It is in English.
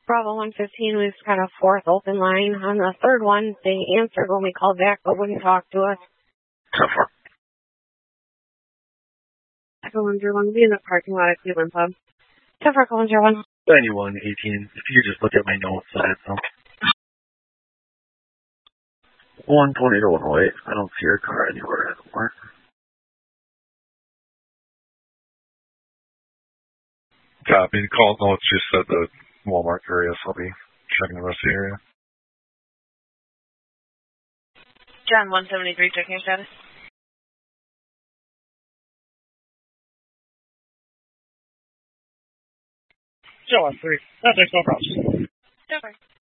Bravo 115, we've got a fourth open line. On the third one, they answered when we called back but wouldn't talk to us. 101, be in the parking lot at Cleveland Pub. 101. 9118. If you could just look at my notes, I had some. 120 to 108. I don't see your car anywhere anymore. Copy. The call notes just said the Walmart area, so I'll be checking the rest of the area. John 173, checking your status. Joe 3. That's no problem. Don't worry.